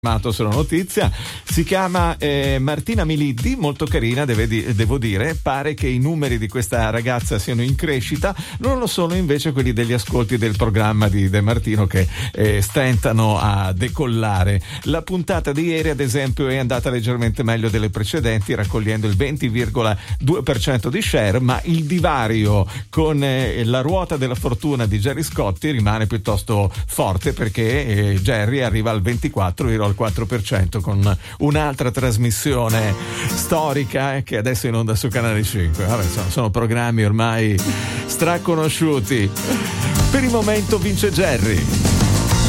sulla notizia. Si chiama Martina Miliddi, molto carina, devo dire. Pare che i numeri di questa ragazza siano in crescita, non lo sono invece quelli degli ascolti del programma di De Martino, che stentano a decollare. La puntata di ieri, ad esempio, è andata leggermente meglio delle precedenti, raccogliendo il 20,2% di share, ma il divario con la ruota della fortuna di Gerry Scotti rimane piuttosto forte, perché Gerry arriva al 24,4% con un'altra trasmissione storica che adesso è in onda su Canale 5. Vabbè, sono programmi ormai straconosciuti. Per il momento vince Gerry.